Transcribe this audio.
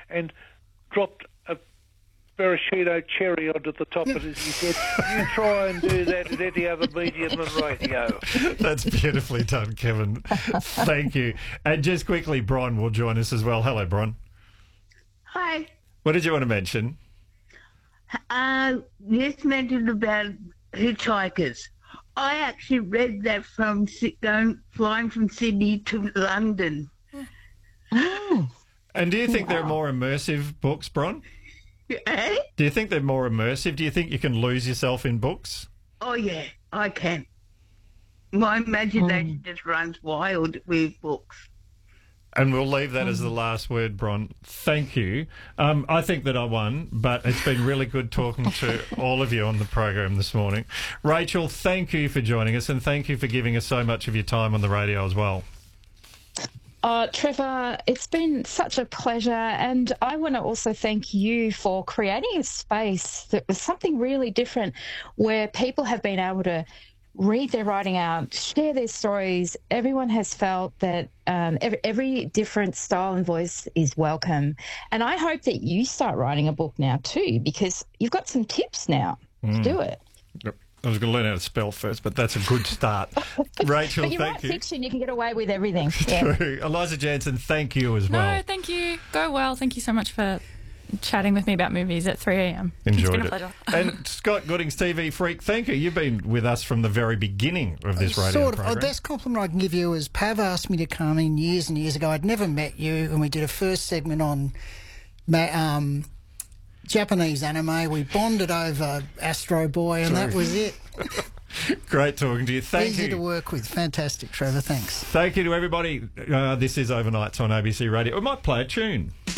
and dropped a Barashito cherry onto the top of it. He said, you try and do that at any other medium than radio. That's beautifully done, Kevin. Thank you. And just quickly, Bron will join us as well. Hello, Bron. Hi. What did you want to mention? Just mentioned about hitchhikers. I actually read that from flying from Sydney to London. And do you think they're more immersive books, Bron? Eh? Do you think they're more immersive? Do you think you can lose yourself in books? Oh, yeah, I can. My imagination just runs wild with books. And we'll leave that as the last word, Bron. Thank you. I think that I won, but it's been really good talking to all of you on the program this morning. Rachel, thank you for joining us, and thank you for giving us so much of your time on the radio as well. Trevor, it's been such a pleasure, and I want to also thank you for creating a space that was something really different, where people have been able to read their writing out, share their stories. Everyone has felt that every different style and voice is welcome. And I hope that you start writing a book now too, because you've got some tips now to do it. Yep. I was going to learn how to spell first, but that's a good start. Rachel, but you thank write you. fiction, you can get away with everything. True. Eliza Jansen, thank you as well. No, thank you. Go well. Thank you so much for chatting with me about movies at 3 a.m. Enjoyed it's been a it. pleasure. And Scott Goodings, TV Freak, thank you. You've been with us from the very beginning of this radio program. The best compliment I can give you is Pav asked me to come in years and years ago. I'd never met you, and we did a first segment on Japanese anime. We bonded over Astro Boy, and that was it. Great talking to you. Thank you. Easy to work with. Fantastic, Trevor. Thanks. Thank you to everybody. This is Overnights on ABC Radio. We might play a tune.